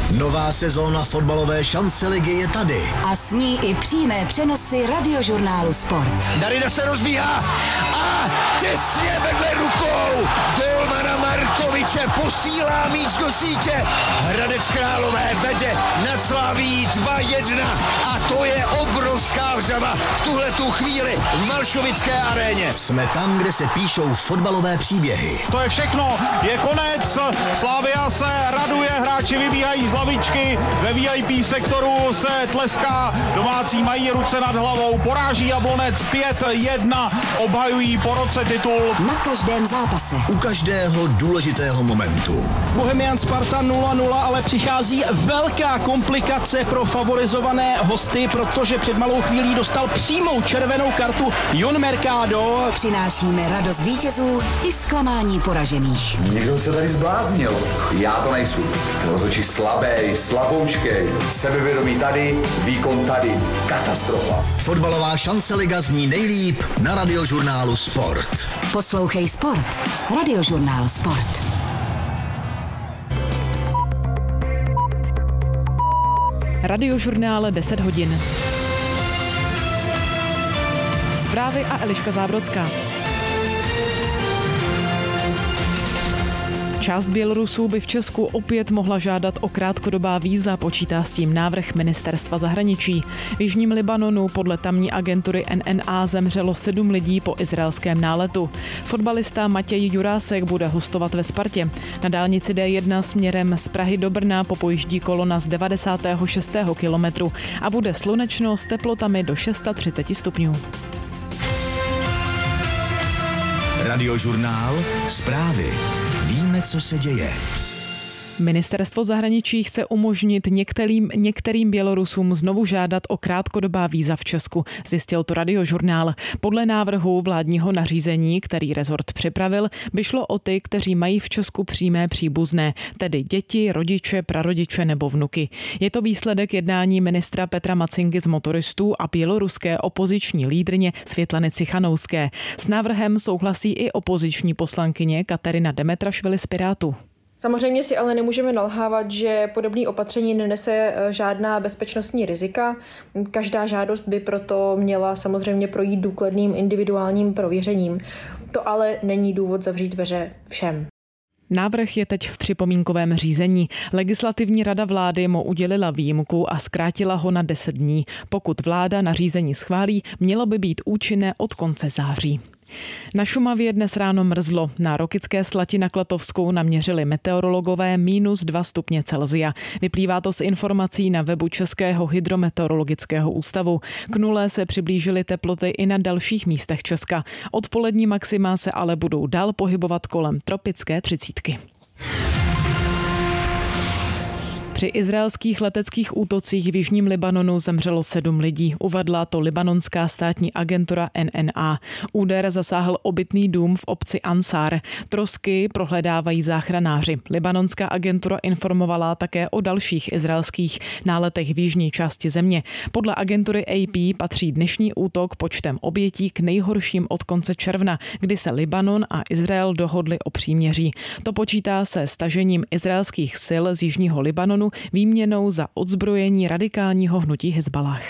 Nová sezóna fotbalové šance ligy je tady. A s ní i přímé přenosy Radiožurnálu Sport. Darida se rozbíhá a těsně vedle rukou golmana Markoviče posílá míč do sítě. Hradec Králové vede nad Slaví 2-1 a to je obrovská řava v tuhletu chvíli v Malšovické aréně. Jsme tam, kde se píšou fotbalové příběhy. To je všechno, je konec, Slavia se raduje, hráči vybíhají z lavičky, ve VIP sektoru se tleská, domácí mají ruce nad hlavou, poráží Jablonec 5-1, obhajují po roce titul. Na každém zápase. U každého důležitého momentu. Bohemian Sparta 0-0, ale přichází velká komplikace pro favorizované hosty, protože před malou chvílí dostal přímou červenou kartu Jon Mercado. Přinášíme radost vítězů i zklamání poražených. Někdo se tady zbláznil. Já to nejsou. Rozhodčí slabý, slaboučkej, sebevědomí tady, výkon tady. Katastrofa. Fotbalová šance liga zní nejlíp na Radiožurnálu Sport. Poslouchej Sport. Radiožurnál Sport. Radiožurnál 10 hodin. Zprávy a Eliška Zábrodská. Část Bělorusů by v Česku opět mohla žádat o krátkodobá víza, počítá s tím návrh ministerstva zahraničí. V jižním Libanonu podle tamní agentury NNA zemřelo 7 lidí po izraelském náletu. Fotbalista Matěj Jurásek bude hostovat ve Spartě. Na dálnici D1 směrem z Prahy do Brna popojíždí kolona z 96. kilometru a bude slunečno s teplotami do 630 stupňů. Radiožurnál, zprávy. Víme, co se děje. Ministerstvo zahraničí chce umožnit některým Bělorusům znovu žádat o krátkodobá víza v Česku, zjistil to Radiožurnál. Podle návrhu vládního nařízení, který rezort připravil, by šlo o ty, kteří mají v Česku přímé příbuzné, tedy děti, rodiče, prarodiče nebo vnuky. Je to výsledek jednání ministra Petra Macingy z Motoristů a běloruské opoziční lídrně Světlany Cichanouské. S návrhem souhlasí i opoziční poslankyně Katerina Demetrašvili z Pirátů. Samozřejmě si ale nemůžeme nalhávat, že podobné opatření nenese žádná bezpečnostní rizika. Každá žádost by proto měla samozřejmě projít důkladným individuálním prověřením. To ale není důvod zavřít dveře všem. Návrh je teď v připomínkovém řízení. Legislativní rada vlády mu udělila výjimku a zkrátila ho na 10 dní. Pokud vláda nařízení schválí, mělo by být účinné od konce září. Na Šumavě dnes ráno mrzlo. Na Rokycké Slati na Klatovskou naměřili meteorologové -2 stupně Celsia. Vyplývá to z informací na webu Českého hydrometeorologického ústavu. K nule se přiblížily teploty i na dalších místech Česka. Odpolední maxima se ale budou dál pohybovat kolem tropické 30. Při izraelských leteckých útocích v jižním Libanonu zemřelo 7 lidí. Uvedla to libanonská státní agentura NNA. Úder zasáhl obytný dům v obci Ansar. Trosky prohledávají záchranáři. Libanonská agentura informovala také o dalších izraelských náletech v jižní části země. Podle agentury AP patří dnešní útok počtem obětí k nejhorším od konce června, kdy se Libanon a Izrael dohodli o příměří. To počítá se stažením izraelských sil z jižního Libanonu výměnou za odzbrojení radikálního hnutí Hizballah.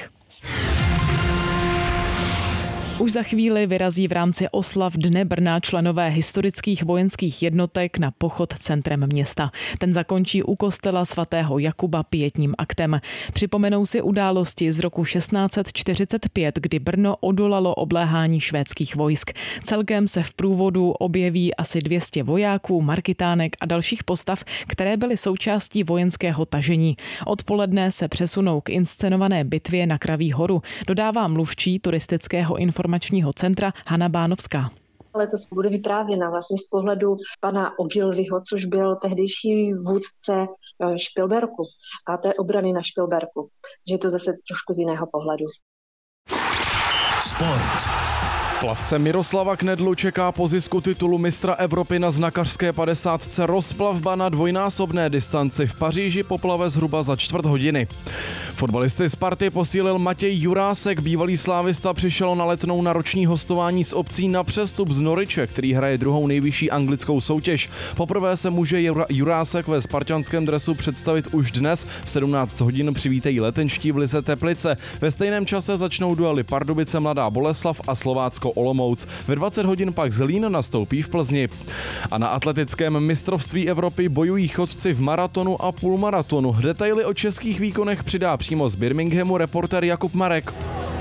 Už za chvíli vyrazí v rámci oslav Dne Brna členové historických vojenských jednotek na pochod centrem města. Ten zakončí u kostela svatého Jakuba pietním aktem. Připomenou si události z roku 1645, kdy Brno odolalo obléhání švédských vojsk. Celkem se v průvodu objeví asi 200 vojáků, markytánek a dalších postav, které byly součástí vojenského tažení. Odpoledne se přesunou k inscenované bitvě na Kraví horu, dodává mluvčí turistického informačního centra Hana Bánovská. Letos bude vyprávěna vlastně z pohledu pana Ogilvyho, což byl tehdejší vůdce Špilberku a té obrany na Špilberku. Že je to zase trošku z jiného pohledu. Sport. Plavce Miroslava Knedlu čeká po zisku titulu mistra Evropy na znakařské 50 rozplavba na dvojnásobné distanci. V Paříži poplave zhruba za čtvrt hodiny. Fotbalisty Sparty posílil Matěj Jurásek. Bývalý slávista přišel na Letnou na roční hostování s opcí na přestup z Norwiche, který hraje druhou nejvyšší anglickou soutěž. Poprvé se může Jurásek ve spartanském dresu představit už dnes. V 17 hodin přivítají letenští v lize Teplice. Ve stejném čase začnou duely Pardubice Mladá Boleslav a Slovácko Olomouc. Ve 20 hodin pak Zlín nastoupí v Plzni. A na atletickém mistrovství Evropy bojují chodci v maratonu a půlmaratonu. Detaily o českých výkonech přidá přímo z Birminghamu reportér Jakub Marek.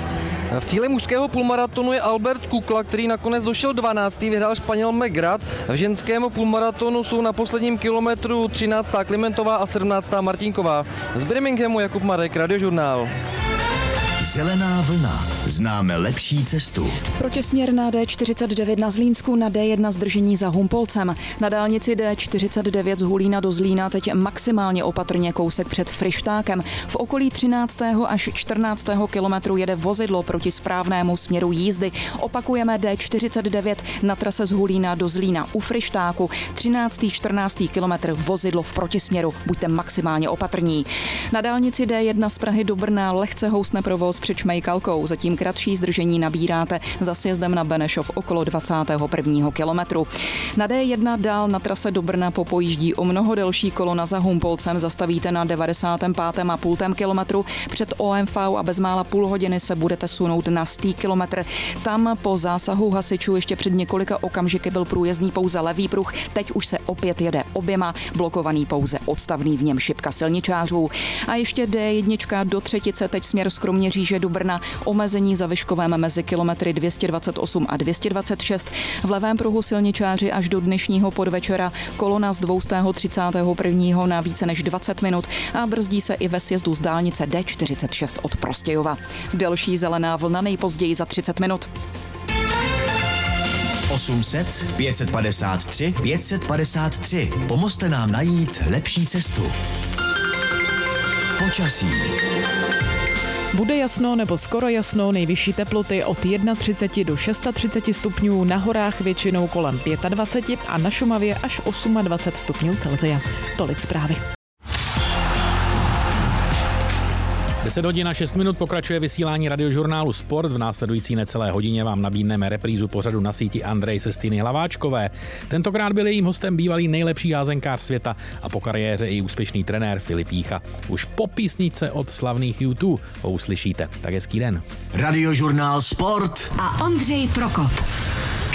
V cíli mužského půlmaratonu je Albert Kukla, který nakonec došel 12. vyhrál Španěl McGrath. V ženském půlmaratonu jsou na posledním kilometru 13. Klimentová a 17. Martinková. Z Birminghamu Jakub Marek, Radiožurnál. Zelená vlna. Známe lepší cestu. Protisměr na D49 na Zlínsku, na D1 zdržení za Humpolcem. Na dálnici D49 z Hulína do Zlína teď maximálně opatrně kousek před Fryštákem. V okolí 13. až 14. kilometru jede vozidlo proti správnému směru jízdy. Opakujeme D49 na trase z Hulína do Zlína u Fryštáku. 13. 14. kilometr vozidlo v protisměru. Buďte maximálně opatrní. Na dálnici D1 z Prahy do Brna lehce houstne provoz před Šmejkalkou. Zatím kratší zdržení nabíráte za sjezdem na Benešov okolo 21. kilometru. Na D1 dál na trase do Brna popojíždí o mnoho delší kolona za Humpolcem. Zastavíte na 95,5 kilometru. Před OMV a bezmála půl hodiny se budete sunout na 100 kilometr. Tam po zásahu hasičů ještě před několika okamžiky byl průjezdný pouze levý pruh. Teď už se opět jede oběma, blokovaný pouze odstavný, v něm šipka silničářů. A ještě D1 do Třetice, teď směr z Kroměříže do Brna, omezení za Vyškovém mezi kilometry 228 a 226. V levém pruhu silničáři až do dnešního podvečera, kolona z 231. na více než 20 minut a brzdí se i ve sjezdu z dálnice D46 od Prostějova. Delší zelená vlna nejpozději za 30 minut. 800 553 553. Pomozte nám najít lepší cestu. Počasí. Bude jasno nebo skoro jasno, nejvyšší teploty od 31 do 36 stupňů, na horách většinou kolem 25 a na Šumavě až 28 stupňů Celsia. Tolik zprávy. 10 hodin a 6 minut pokračuje vysílání Radiožurnálu Sport. V následující necelé hodině vám nabídneme reprízu pořadu Na síti Andrej Sestiny Hlaváčkové. Tentokrát byl jejím hostem bývalý nejlepší házenkář světa a po kariéře i úspěšný trenér Filip Jícha. Už po písničce od slavných U2 ho uslyšíte. Tak hezký den. Radiožurnál Sport a Ondřej Prokop.